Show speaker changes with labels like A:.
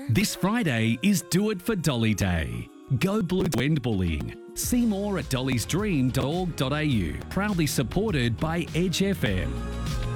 A: This Friday is Do It for Dolly Day. Go Blue Wind Bullying. See more at dollysdream.org.au. Proudly supported by Edge FM.